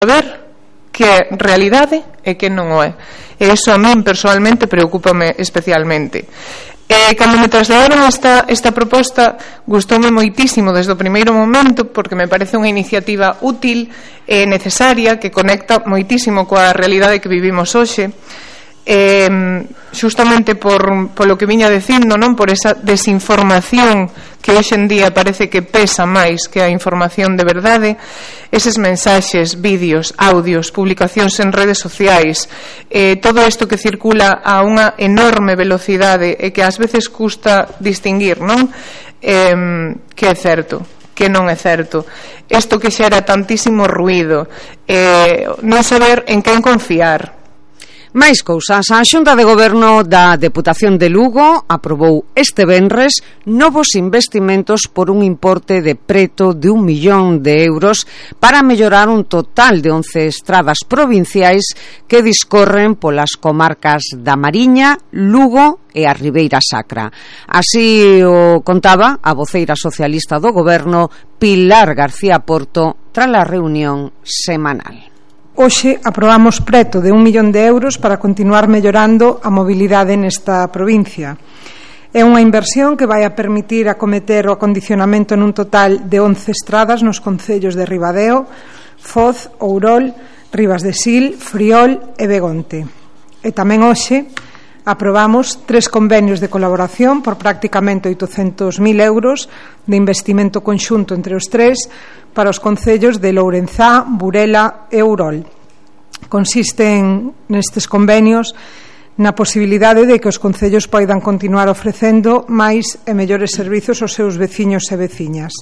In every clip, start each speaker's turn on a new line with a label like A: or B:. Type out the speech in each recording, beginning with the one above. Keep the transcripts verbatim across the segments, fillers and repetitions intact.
A: saber que é realidade e que non o é. E iso a min personalmente preocúpame especialmente. E cando me trasladaron esta, esta proposta, gustoume moitísimo desde o primeiro momento, porque me parece unha iniciativa útil e necesaria, que conecta moitísimo coa realidade que vivimos hoxe, eh, justamente por polo que viña dicindo, non, por esa desinformación que hoxe en día parece que pesa máis que a información de verdade. Eses mensaxes, vídeos, audios, publicacións en redes sociais, eh, todo isto que circula a unha enorme velocidade e que ás veces custa distinguir, non, eh, que é certo, que non é certo, isto que xera tantísimo ruído, eh, non saber en quen confiar.
B: Máis cousas. A Xunta de Goberno da Deputación de Lugo aprobou este venres novos investimentos por un importe de preto de un millón de euros para mellorar un total de once estradas provinciais que discorren polas comarcas da Mariña, Lugo e a Ribeira Sacra. Así o contaba a voceira socialista do Goberno, Pilar García Porto, tras a reunión semanal.
C: Hoxe aprobamos preto de un millón de euros para continuar mellorando a mobilidade nesta provincia. É unha inversión que vai a permitir acometer o acondicionamento nun total de once estradas nos concellos de Ribadeo, Foz, Ourol, Ribas de Sil, Friol e Begonte. E tamén hoxe aprobamos tres convenios de colaboración por prácticamente oitocentos mil euros de investimento conxunto entre os tres para os concellos de Lourenzá, Burela e Ourol. Consisten nestes convenios na posibilidade de que os concellos poidan continuar ofrecendo máis e mellores servizos aos seus veciños e veciñas.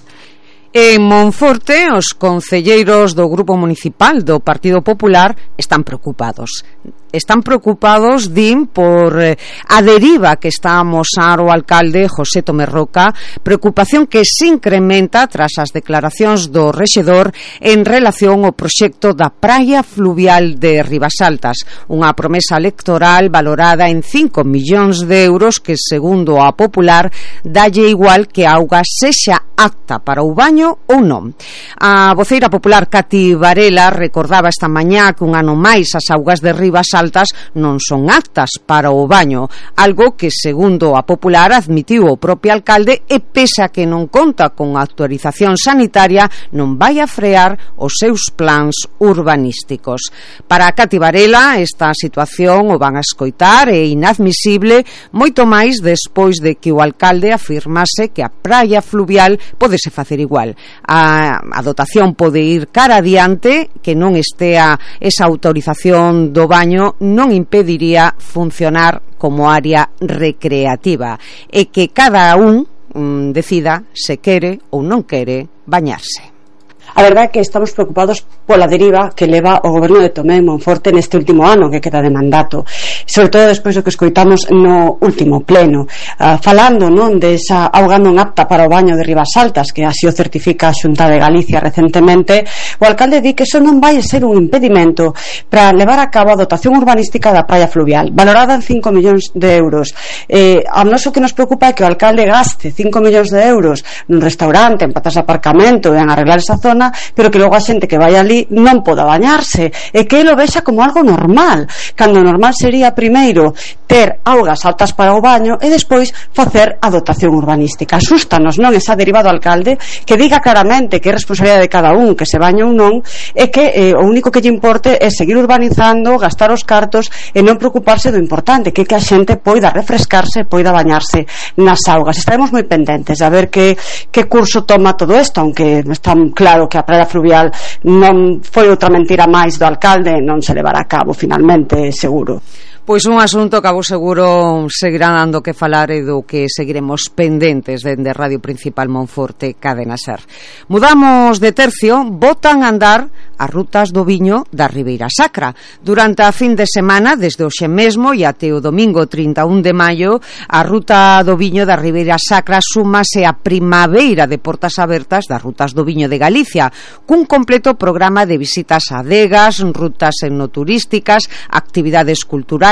B: En Monforte, os concelleiros do Grupo Municipal do Partido Popular están preocupados. Están preocupados, din, por eh, a deriva que está a amosar o alcalde José Tomé Roca, preocupación que se incrementa tras as declaracións do rexedor en relación ao proxecto da praia fluvial de Ribasaltas, unha promesa electoral valorada en cinco millóns de euros que, segundo a Popular, dalle igual que a auga sexa apta para o baño ou non. A voceira popular Cati Varela recordaba esta mañá que un ano máis as augas de Ribasaltas non son aptas para o baño, algo que, segundo a Popular, admitiu o propio alcalde e, pese a que non conta con autorización sanitaria, non vai a frear os seus plans urbanísticos. Para Cati Varela, esta situación o van a escoitar é inadmisible, moito máis despois de que o alcalde afirmase que a praia fluvial pódese facer igual. A, a dotación pode ir cara adiante, que non estea esa autorización do baño non impediría funcionar como área recreativa e que cada un mm, decida se quere ou non quere bañarse.
D: A verdade é que estamos preocupados pola deriva que leva o goberno de Tomé Monforte neste último ano que queda de mandato, sobre todo despois do que escoitamos no último pleno, uh, falando non de esa auga non apta para o baño de Ribasaltas, que así o certifica a Xunta de Galicia recentemente. O alcalde di que eso non vai ser un impedimento para levar a cabo a dotación urbanística da praia fluvial, valorada en cinco millóns de euros. Eh, a nós o que nos preocupa é que o alcalde gaste cinco millóns de euros nun restaurante, en patas de aparcamento e en arreglar esa zona, pero que logo a xente que vai ali non poda bañarse e que lo vexa como algo normal, cando normal sería primeiro ter augas altas para o baño e despois facer a dotación urbanística. Asústanos, non, esa deriva do alcalde que diga claramente que é responsabilidade de cada un que se bañe ou non e que eh, o único que lle importe é seguir urbanizando, gastar os cartos e non preocuparse do importante, que é que a xente poida refrescarse, poida bañarse nas augas. Estaremos moi pendentes a ver que, que curso toma todo isto, aunque está claro que a praia fluvial non foi outra mentira máis do alcalde, non se levará a cabo finalmente, seguro.
B: Pois un asunto que a vos seguro seguirá dando que falar e do que seguiremos pendentes dende Radio Principal Monforte, Cadena Ser. Mudamos de tercio, botan a andar as rutas do viño da Ribeira Sacra. Durante a fin de semana, desde hoxe mesmo e até o domingo trinta e un de maio, a ruta do viño da Ribeira Sacra súmase a Primavera de Portas Abertas das rutas do viño de Galicia, cun completo programa de visitas a adegas, rutas etnoturísticas, actividades culturais,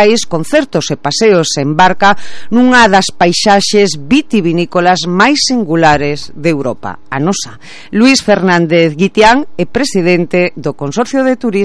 B: culturais, concertos e paseos en barca nunha das paisaxes vitivinícolas máis singulares de Europa, a nosa. Luís Fernández Guitián é presidente do Consorcio de Turismo